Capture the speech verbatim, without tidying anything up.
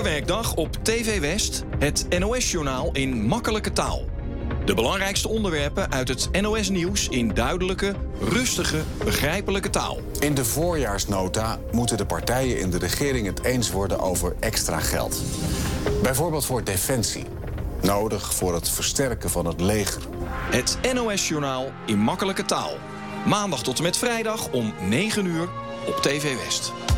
Elke werkdag op T V West het N O S-journaal in makkelijke taal. De belangrijkste onderwerpen uit het N O S-nieuws in duidelijke, rustige, begrijpelijke taal. In de voorjaarsnota moeten de partijen in de regering het eens worden over extra geld. Bijvoorbeeld voor defensie. Nodig voor het versterken van het leger. Het N O S-journaal in makkelijke taal. Maandag tot en met vrijdag om negen uur op T V West.